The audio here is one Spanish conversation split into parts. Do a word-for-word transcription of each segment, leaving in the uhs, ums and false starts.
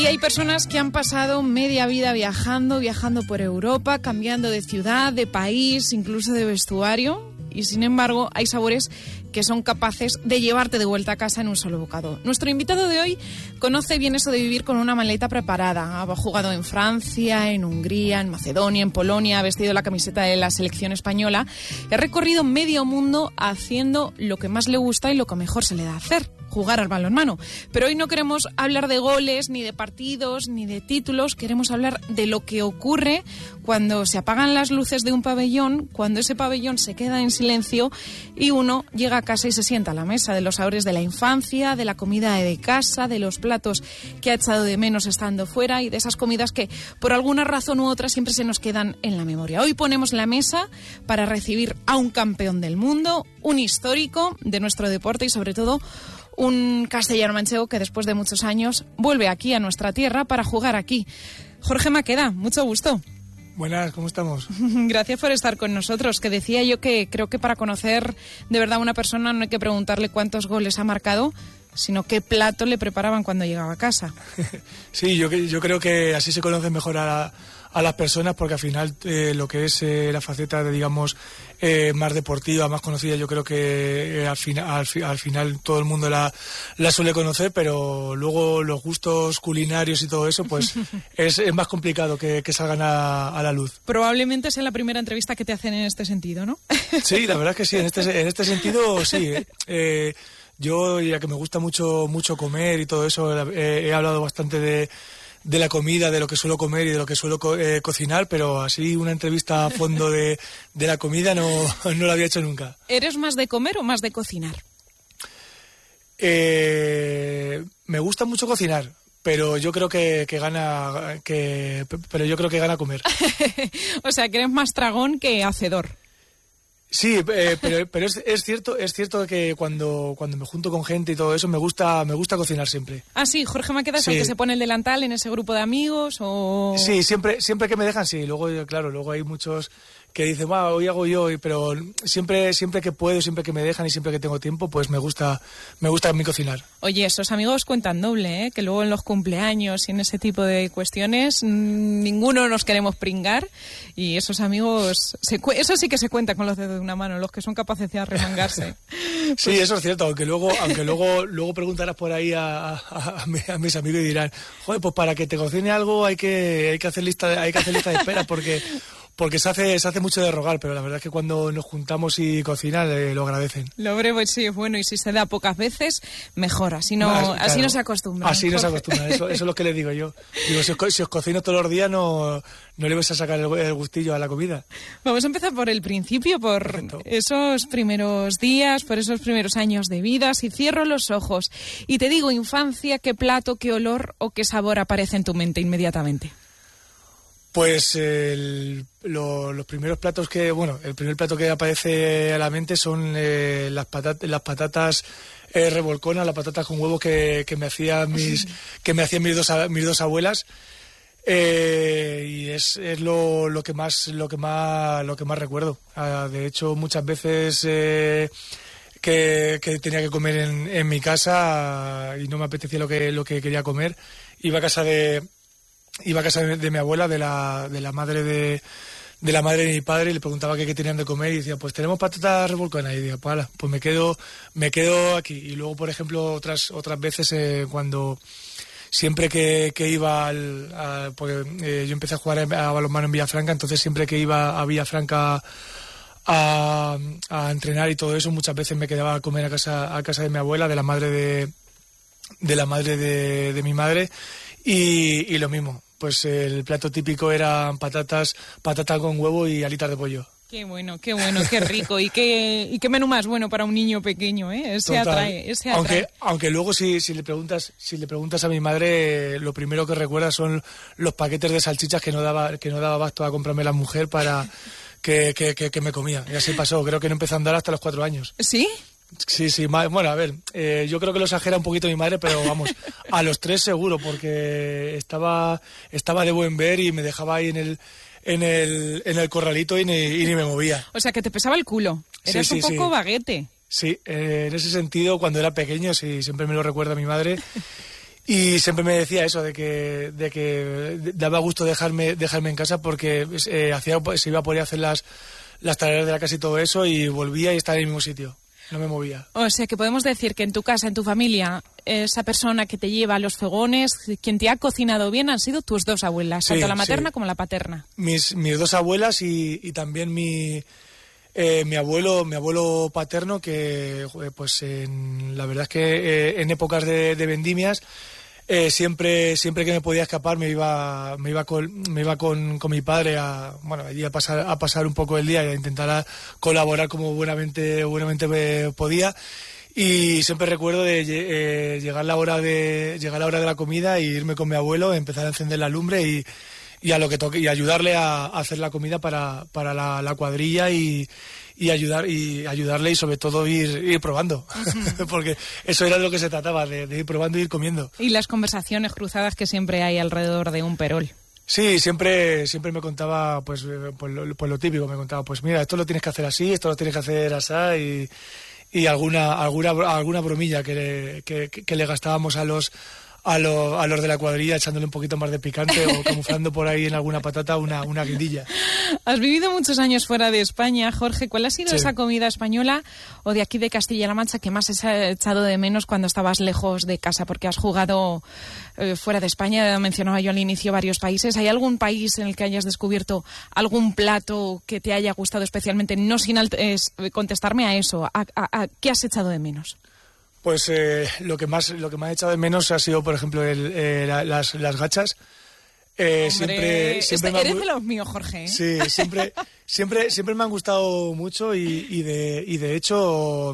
Y hay personas que han pasado media vida viajando, viajando por Europa, cambiando de ciudad, de país, incluso de vestuario. Y sin embargo, hay sabores que son capaces de llevarte de vuelta a casa en un solo bocado. Nuestro invitado de hoy conoce bien eso de vivir con una maleta preparada. Ha jugado en Francia, en Hungría, en Macedonia, en Polonia, ha vestido la camiseta de la selección española y ha recorrido medio mundo haciendo lo que más le gusta y lo que mejor se le da hacer: jugar al balonmano. Pero hoy no queremos hablar de goles, ni de partidos, ni de títulos. Queremos hablar de lo que ocurre cuando se apagan las luces de un pabellón, cuando ese pabellón se queda en silencio y uno llega a casa y se sienta a la mesa, de los sabores de la infancia, de la comida de casa, de los platos que ha echado de menos estando fuera y de esas comidas que por alguna razón u otra siempre se nos quedan en la memoria. Hoy ponemos la mesa para recibir a un campeón del mundo, un histórico de nuestro deporte y sobre todo un castellano-manchego que después de muchos años vuelve aquí a nuestra tierra para jugar aquí. Jorge Maqueda, mucho gusto. Buenas, ¿cómo estamos? Gracias por estar con nosotros, que decía yo que creo que para conocer de verdad a una persona no hay que preguntarle cuántos goles ha marcado, sino qué plato le preparaban cuando llegaba a casa. Sí, yo, yo creo que así se conoce mejor a, la, a las personas, porque al final eh, lo que es eh, la faceta de, digamos, eh, más deportiva, más conocida, yo creo que eh, al, fin, al, al final todo el mundo la, la suele conocer, pero luego los gustos culinarios y todo eso, pues es, es más complicado que, que salgan a, a la luz. Probablemente sea la primera entrevista que te hacen en este sentido, ¿no? Sí, la verdad es que sí, en este, en este sentido sí. Eh, eh, Yo, ya que me gusta mucho mucho comer y todo eso, eh, he hablado bastante de, de la comida, de lo que suelo comer y de lo que suelo co- eh, cocinar, pero así una entrevista a fondo de, de la comida no, no la había hecho nunca. ¿Eres más de comer o más de cocinar? Eh, me gusta mucho cocinar, pero yo creo que, que gana que pero yo creo que gana comer. O sea, que eres más tragón que hacedor. Sí, eh, pero, pero es, es cierto, es cierto que cuando, cuando me junto con gente y todo eso, me gusta, me gusta cocinar siempre. Ah, sí, Jorge Maqueda es sí. el que se pone el delantal en ese grupo de amigos, o... Sí, siempre, siempre que me dejan, sí. Luego, claro, luego hay muchos que dicen, wow, hoy hago yo, pero siempre, siempre que puedo, siempre que me dejan y siempre que tengo tiempo, pues me gusta, me gusta a mí cocinar. Oye, esos amigos cuentan doble, ¿eh? Que luego en los cumpleaños y en ese tipo de cuestiones mmm, ninguno nos queremos pringar y esos amigos, se cu- eso sí que se cuenta con los dedos de una mano, los que son capaces de arremangarse. Sí, eso es cierto, aunque luego, aunque luego, luego preguntarás por ahí a, a, a, a mis amigos y dirán, joder, pues para que te cocine algo hay que, hay que hacer lista de, hay que hacer lista de espera porque Porque se hace, se hace mucho de rogar, pero la verdad es que cuando nos juntamos y cocinan eh, lo agradecen. Lo breve sí es bueno y si se da pocas veces, mejor. Así no, Más, así claro, no se acostumbra. Así no se acostumbra, eso, eso es lo que les digo yo. Digo, si os, si os cocino todos los días no, no le vais a sacar el, el gustillo a la comida. Vamos a empezar por el principio, por Perfecto. Esos primeros días, por esos primeros años de vida. Si cierro los ojos y te digo infancia, ¿qué plato, qué olor o qué sabor aparece en tu mente inmediatamente? Pues el, lo, los primeros platos que, bueno, el primer plato que aparece a la mente son eh, las, patat, las patatas eh, revolconas, las patatas con huevo que, que me hacían mis, que me hacían mis dos, mis dos abuelas. Eh, y es, es lo, lo que más, lo que más, lo que más recuerdo. Ah, de hecho, muchas veces eh, que, que tenía que comer en, en mi casa y no me apetecía lo que, lo que quería comer, iba a casa de Iba a casa de, de mi abuela, de la, de la madre de, de la madre de mi padre, y le preguntaba qué, qué tenían de comer y decía, pues tenemos patatas revolconas. Y decía, pues, pues me quedo, me quedo aquí. Y luego, por ejemplo, otras, otras veces eh, cuando siempre que, que iba al, a, porque eh, yo empecé a jugar a, a balonmano en Villafranca, entonces siempre que iba a Villafranca a, a entrenar y todo eso, muchas veces me quedaba a comer a casa, a casa de mi abuela, de la madre de, de la madre de, de mi madre. Y, y lo mismo, pues el plato típico eran patatas, patata con huevo y alitas de pollo. Qué bueno, qué bueno, qué rico. Y qué, y qué menú más bueno para un niño pequeño, ¿eh? Ese Total. atrae, ese atrae. Aunque, aunque luego si, si le preguntas, si le preguntas a mi madre, lo primero que recuerda son los paquetes de salchichas que no daba, que no daba abasto a comprarme la mujer para que, que, que, que me comía. Y así pasó, creo que no empezó a andar hasta los cuatro años. ¿Sí? Sí, sí, bueno, a ver, eh, yo creo que lo exagera un poquito mi madre, pero vamos, a los tres seguro, porque estaba estaba de buen ver y me dejaba ahí en el en el, en el corralito y ni, y ni me movía. O sea, que te pesaba el culo, eras sí, sí, un poco sí. baguete. Sí, eh, en ese sentido, cuando era pequeño, sí, siempre me lo recuerda mi madre. Y siempre me decía eso, de que, de que daba gusto dejarme, dejarme en casa porque eh, hacía, se iba a poder hacer las, las tareas de la casa y todo eso y volvía y estaba en el mismo sitio. No me movía. O sea que podemos decir que en tu casa, en tu familia, esa persona que te lleva a los fogones, quien te ha cocinado bien, han sido tus dos abuelas, sí, tanto la materna sí. como la paterna. Mis, mis dos abuelas y, y también mi, eh, mi abuelo mi abuelo paterno, que pues en, la verdad es que eh, en épocas de, de vendimias, Eh, siempre siempre que me podía escapar me iba me iba con me iba con, con mi padre a bueno allí a pasar a pasar un poco el día y a intentar a colaborar como buenamente buenamente podía, y siempre recuerdo de eh, llegar la hora de llegar la hora de la comida e irme con mi abuelo, empezar a encender la lumbre y y a lo que toque y ayudarle a, a hacer la comida para para la, la cuadrilla y y ayudar y ayudarle y sobre todo ir, ir probando, uh-huh. porque eso era de lo que se trataba, de, de ir probando y ir comiendo. Y las conversaciones cruzadas que siempre hay alrededor de un perol. Sí, siempre siempre me contaba pues, pues, lo, pues lo típico, me contaba pues mira, esto lo tienes que hacer así, esto lo tienes que hacer así, y, y alguna alguna alguna bromilla que le, que, que le gastábamos a los A, lo, a los de la cuadrilla, echándole un poquito más de picante o camuflando por ahí en alguna patata una, una guindilla. Has vivido muchos años fuera de España, Jorge. ¿Cuál ha sido sí. esa comida española o de aquí de Castilla-La Mancha que más has echado de menos cuando estabas lejos de casa? Porque has jugado eh, fuera de España, mencionaba yo al inicio varios países. ¿Hay algún país en el que hayas descubierto algún plato que te haya gustado especialmente? No sin eh, contestarme a eso. ¿A, a, a qué has echado de menos? Pues eh, lo que más lo que me ha echado de menos ha sido, por ejemplo, el, eh, la, las, las gachas. Eh, Hombre, siempre, siempre este, eres han, de los míos, Jorge. ¿eh? Sí, siempre, siempre, siempre me han gustado mucho y, y de y de hecho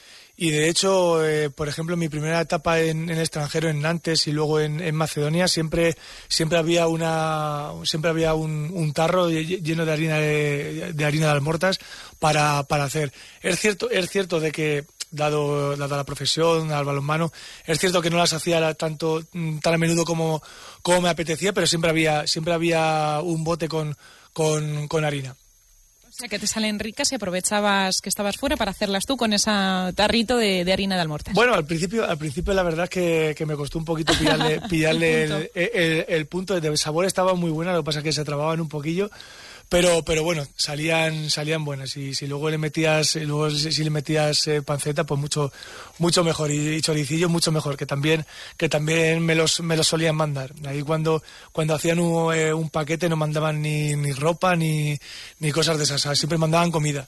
y de hecho, eh, por ejemplo, mi primera etapa en, en el extranjero, en Nantes y luego en, en Macedonia, siempre siempre había una siempre había un, un tarro lleno de harina de, de harina de almortas para para hacer. Es cierto, es cierto de que Dado, dado la profesión, al balonmano, es cierto que no las hacía tanto tan a menudo como, como me apetecía, pero siempre había siempre había un bote con, con, con harina. O sea, que te salen ricas y aprovechabas que estabas fuera para hacerlas tú con ese tarrito de, de harina de almortas. Bueno, al principio al principio la verdad es que, que me costó un poquito pillarle, pillarle el, punto. El, el, el punto. De sabor estaba muy buena, lo que pasa es que se trababan un poquillo. Pero, pero bueno, salían, salían buenas, y si luego le metías, luego si le metías eh, panceta, pues mucho, mucho mejor, y, y choricillo mucho mejor, que también, que también me los, me los solían mandar. Ahí cuando, cuando hacían un, eh, un paquete no mandaban ni, ni ropa ni, ni cosas de esas, siempre mandaban comida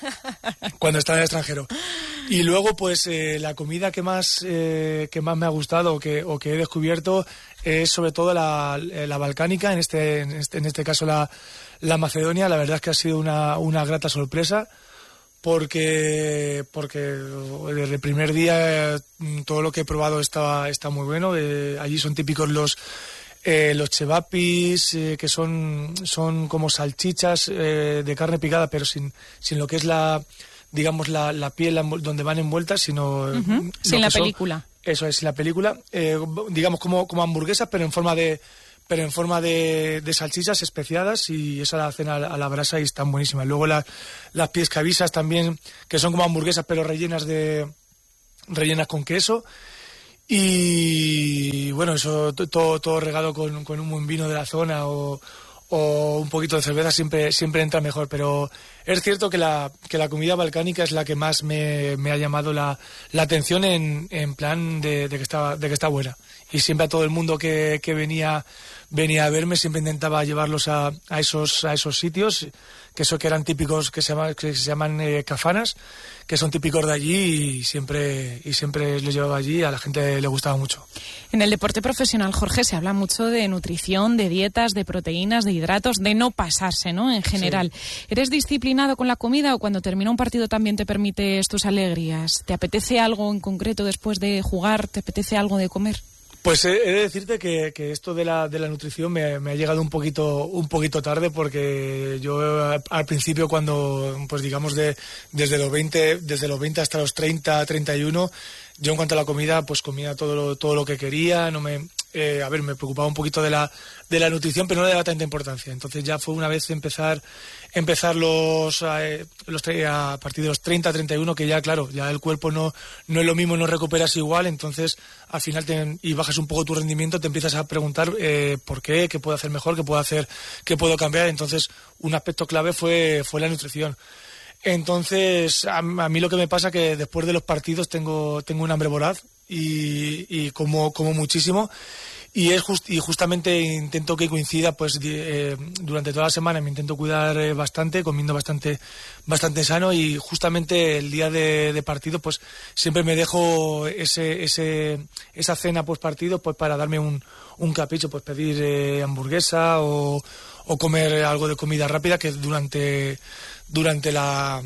cuando estaba en el extranjero. Y luego, pues eh, la comida que más, eh, que más me ha gustado o que, o que he descubierto es sobre todo la, la balcánica, en este, en este, en este caso la La Macedonia. La verdad es que ha sido una, una grata sorpresa porque porque desde el primer día todo lo que he probado está, está muy bueno. Eh, allí son típicos los eh, los chevapis, eh, que son, son como salchichas eh, de carne picada, pero sin, sin lo que es la, digamos, la, la piel donde van envueltas, sino... Uh-huh. Sin la película. Son, eso es, la película. Eh, digamos como, como hamburguesas, pero en forma de... pero en forma de, de salchichas especiadas, y esa la hacen a la, a la brasa y están buenísimas. Luego la, las piescavisas también, que son como hamburguesas pero rellenas de rellenas con queso, y bueno, eso todo, todo regado con, con un buen vino de la zona o, o un poquito de cerveza siempre, siempre entra mejor. Pero es cierto que la, que la comida balcánica es la que más me, me ha llamado la, la atención en, en plan de, de, que está, de que está buena. Y siempre a todo el mundo que, que venía venía a verme siempre intentaba llevarlos a, a esos a esos sitios, que eso que eran típicos, que se llaman, que se llaman eh, kafanas, que son típicos de allí, y siempre y siempre les llevaba allí, a la gente le gustaba mucho. En el deporte profesional, Jorge, se habla mucho de nutrición, de dietas, de proteínas, de hidratos, de no pasarse, ¿no? En general. Sí. ¿Eres disciplinado con la comida o cuando termina un partido también te permites tus alegrías? ¿Te apetece algo en concreto después de jugar? ¿Te apetece algo de comer? Pues he de decirte que, que esto de la, de la nutrición me, me ha llegado un poquito un poquito tarde, porque yo al principio, cuando, pues digamos, de desde los veinte desde los veinte hasta los treinta, treinta y uno, yo en cuanto a la comida, pues comía todo lo, todo lo que quería, no me eh, a ver, me preocupaba un poquito de la de la nutrición, pero no le daba tanta importancia. Entonces ya fue una vez empezar empezar los, eh, los a partir de los treinta, treinta y uno, que ya, claro, ya el cuerpo no no es lo mismo, no recuperas igual, entonces al final te, y bajas un poco tu rendimiento, te empiezas a preguntar eh, por qué, qué puedo hacer mejor, qué puedo hacer, qué puedo cambiar. Entonces un aspecto clave fue fue la nutrición. Entonces a, a mí lo que me pasa es que después de los partidos tengo tengo un hambre voraz y, y como como muchísimo. Y es just, y justamente intento que coincida, pues eh, durante toda la semana me intento cuidar eh, bastante, comiendo bastante bastante sano, y justamente el día de, de partido pues siempre me dejo ese ese esa cena post partido pues para darme un, un capricho, pues pedir eh, hamburguesa o, o comer algo de comida rápida que durante durante la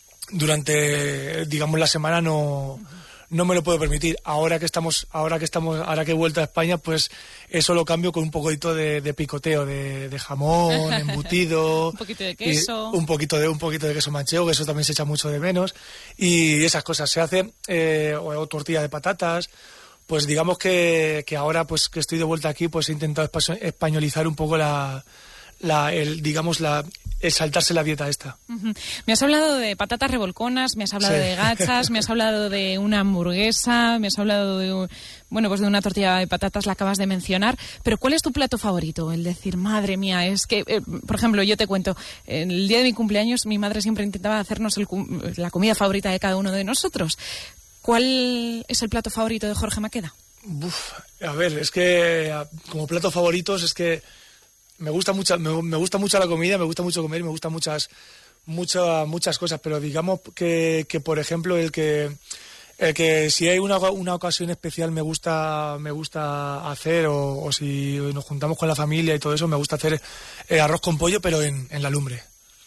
durante digamos la semana no no me lo puedo permitir. Ahora que estamos, ahora que estamos, ahora que he vuelto a España, pues eso lo cambio con un poquito de, de picoteo, de, de jamón, embutido, un poquito de queso, un poquito de un poquito de queso manchego, que eso también se echa mucho de menos, y esas cosas se hacen, eh, o, o tortilla de patatas. Pues digamos que, que ahora pues que estoy de vuelta aquí, pues he intentado españolizar un poco la, la el digamos la el saltarse la dieta esta. Uh-huh. Me has hablado de patatas revolconas, me has hablado sí. de gachas, me has hablado de una hamburguesa, me has hablado de, bueno, pues de una tortilla de patatas, la acabas de mencionar, pero ¿cuál es tu plato favorito? El decir, madre mía, es que, eh, por ejemplo, yo te cuento, el día de mi cumpleaños mi madre siempre intentaba hacernos el, la comida favorita de cada uno de nosotros. ¿Cuál es el plato favorito de Jorge Maqueda? Uf, a ver, es que como platos favoritos es que Me gusta mucho, me, me gusta mucho la comida, me gusta mucho comer, me gustan muchas, muchas, muchas cosas, pero digamos que, que por ejemplo, el que, el que si hay una, una ocasión especial me gusta, me gusta hacer, o, o si nos juntamos con la familia y todo eso, me gusta hacer eh, arroz con pollo, pero en, en la lumbre.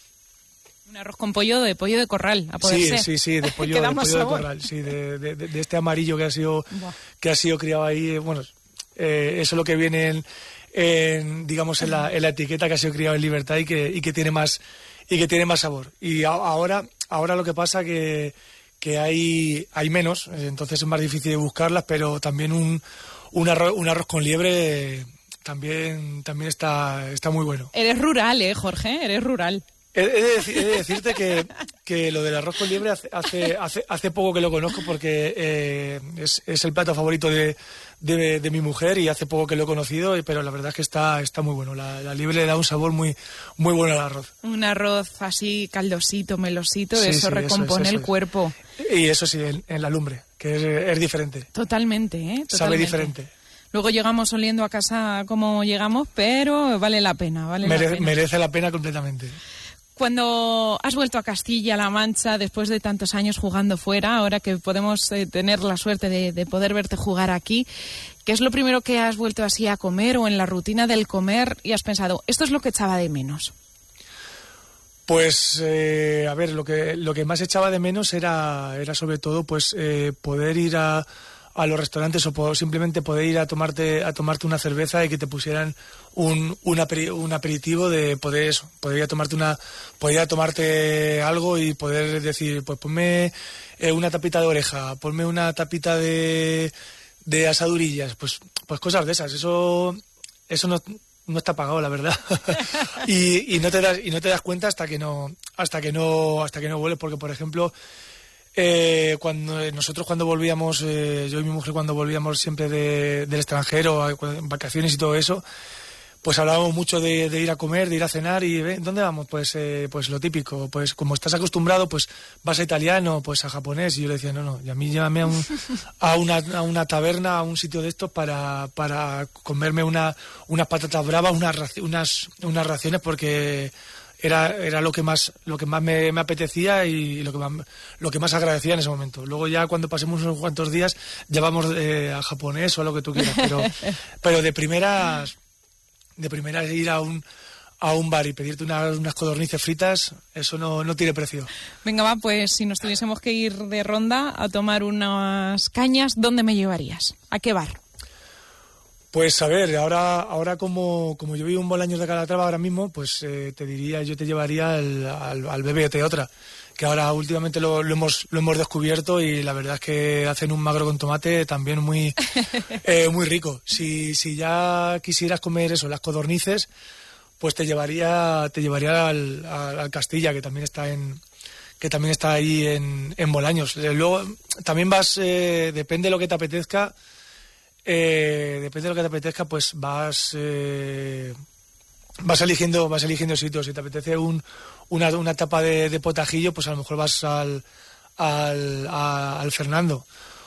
Un arroz con pollo de pollo de corral, a poder sí, ser. Sí, sí, de pollo, de, pollo de corral, sí, de, de, de este amarillo que ha sido, que ha sido criado ahí, bueno, eh, eso es lo que viene en En, digamos en la, en la etiqueta, que ha sido criado en libertad y que, y que tiene más y que tiene más sabor. Y a, ahora ahora lo que pasa que que hay hay menos, entonces es más difícil de buscarlas, pero también un un arroz, un arroz con liebre también también está está muy bueno. Eres rural, eh, Jorge, eres rural. He de, decir, he de decirte que, que lo del arroz con liebre hace hace, hace, hace poco que lo conozco, porque eh, es, es el plato favorito de, de, de mi mujer, y hace poco que lo he conocido, pero la verdad es que está, está muy bueno. La, la liebre le da un sabor muy, muy bueno al arroz. Un arroz así caldosito, melosito, sí, eso sí, recompone eso es, eso el cuerpo. Y eso sí, en, en la lumbre, que es, es diferente. Totalmente, ¿eh? Totalmente. Sabe diferente. Luego llegamos oliendo a casa como llegamos, pero vale la pena, vale Mere, la pena. Merece la pena completamente. Cuando has vuelto a Castilla-La Mancha después de tantos años jugando fuera, ahora que podemos eh, tener la suerte de, de poder verte jugar aquí, ¿qué es lo primero que has vuelto así a comer, o en la rutina del comer, y has pensado, esto es lo que echaba de menos? Pues, eh, a ver, lo que lo que más echaba de menos era, era sobre todo pues eh, poder ir a... a los restaurantes, o po- simplemente poder ir a tomarte a tomarte una cerveza y que te pusieran un un, aperi- un aperitivo, de poder eso, poder ir a tomarte una poder ir a tomarte algo y poder decir, pues ponme eh, una tapita de oreja, ponme una tapita de de asadurillas, pues pues cosas de esas. Eso eso no no está pagado, la verdad. y, y no te das y no te das cuenta hasta que no hasta que no hasta que no vuelves, porque por ejemplo, Eh, cuando nosotros cuando volvíamos, eh, yo y mi mujer cuando volvíamos siempre de, del extranjero, en vacaciones y todo eso, pues hablábamos mucho de, de ir a comer, de ir a cenar, y ¿eh? ¿Dónde vamos? Pues eh, pues lo típico, pues como estás acostumbrado, pues vas a italiano, pues a japonés, y yo le decía, no, no, y a mí llévame a, un, a, una, a una taberna, a un sitio de estos para, para comerme una, unas patatas bravas, unas, unas, unas raciones, porque Era, era lo que más lo que más me, me apetecía y lo que más lo que más agradecía en ese momento. Luego ya cuando pasemos unos cuantos días ya vamos eh, a japonés o a lo que tú quieras, pero pero de primeras de primeras ir a un a un bar y pedirte una, unas codornices fritas, eso no, no tiene precio. Venga, va, pues si nos tuviésemos que ir de ronda a tomar unas cañas, ¿dónde me llevarías? ¿A qué bar? Pues a ver, ahora ahora como, como yo vivo en Bolaños de Calatrava ahora mismo, pues eh, te diría, yo te llevaría al, al, al B B T otra. que ahora últimamente lo, lo hemos lo hemos descubierto y la verdad es que hacen un magro con tomate también muy eh, muy rico. Si si ya quisieras comer eso, las codornices, pues te llevaría te llevaría al, al, al Castilla, que también está en que también está ahí en, en Bolaños. Luego también vas, eh, depende de lo que te apetezca, eh, depende de lo que te apetezca, pues vas eh, vas eligiendo vas eligiendo sitios. Si te apetece un, una, una tapa de, de potajillo, pues a lo mejor vas al al, a, al Fernando.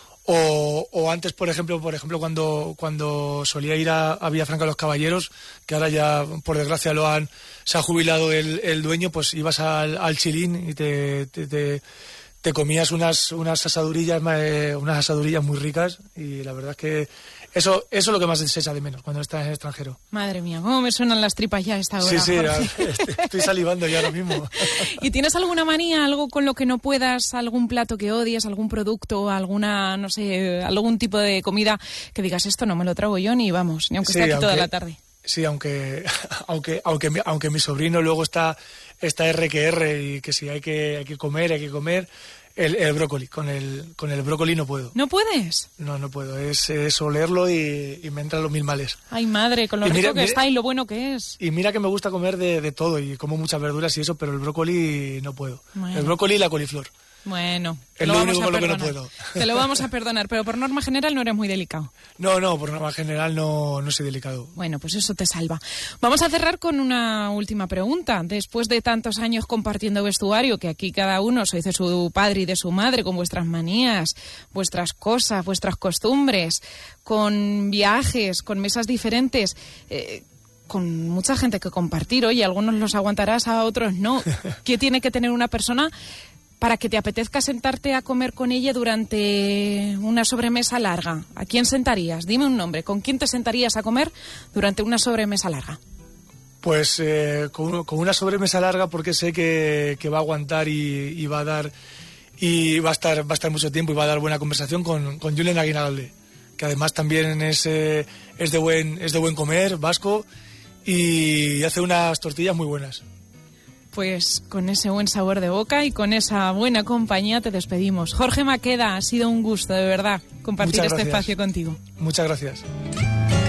O, o antes, por ejemplo, por ejemplo cuando cuando solía ir a, a Villafranca de los Caballeros, que ahora ya por desgracia lo han se ha jubilado el, el dueño, pues ibas al, al Chilín y te, te, te, te comías unas unas asadurillas eh, unas asadurillas muy ricas, y la verdad es que eso eso es lo que más se echa de menos cuando estás en el extranjero. Madre mía, cómo me suenan las tripas ya a esta hora. Sí, sí, Jorge. Estoy salivando ya ahora mismo. ¿Y tienes alguna manía, algo con lo que no puedas, algún plato que odies, algún producto, alguna, no sé, algún tipo de comida que digas, esto no me lo trago yo ni vamos, ni aunque sí, esté aquí aunque, toda la tarde? Sí, aunque aunque aunque mi, aunque mi sobrino luego está está R que R y que si hay que hay que comer, hay que comer. El, el brócoli, con el con el brócoli no puedo. ¿No puedes? No, no puedo, es, es olerlo y, y me entran los mil males. Ay, madre, con lo y rico mira, que mira, está y lo bueno que es. Y mira que me gusta comer de, de todo y como muchas verduras y eso, pero el brócoli no puedo. Bueno. El brócoli y la coliflor. Bueno, es lo único con lo que no puedo. Te lo vamos a perdonar, pero por norma general no eres muy delicado. No, no, por norma general no, no soy delicado. Bueno, pues eso te salva. Vamos a cerrar con una última pregunta. Después de tantos años compartiendo vestuario, que aquí cada uno sois de su padre y de su madre, con vuestras manías, vuestras cosas, vuestras costumbres, con viajes, con mesas diferentes... Eh, con mucha gente que compartir, oye, algunos los aguantarás, a otros no. ¿Qué tiene que tener una persona para que te apetezca sentarte a comer con ella durante una sobremesa larga? ¿A quién sentarías? Dime un nombre. ¿Con quién te sentarías a comer durante una sobremesa larga? Pues eh, con, con una sobremesa larga, porque sé que, que va a aguantar y, y va a dar y va a estar va a estar mucho tiempo y va a dar buena conversación con, con Julen Aguinalde, que además también es eh, es de buen es de buen comer, vasco, y hace unas tortillas muy buenas. Pues con ese buen sabor de boca y con esa buena compañía te despedimos. Jorge Maqueda, ha sido un gusto, de verdad, compartir este espacio contigo. Muchas gracias.